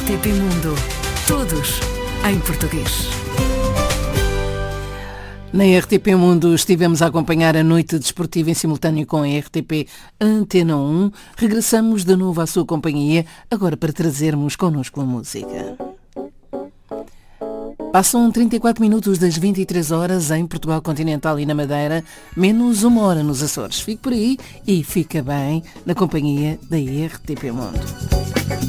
RTP Mundo. Todos em português. Na RTP Mundo estivemos a acompanhar a noite desportiva em simultâneo com a RTP Antena 1. Regressamos de novo à sua companhia, agora para trazermos connosco a música. Passam 34 minutos das 23 horas em Portugal Continental e na Madeira, menos 1 hora nos Açores. Fique por aí e fica bem na companhia da RTP Mundo.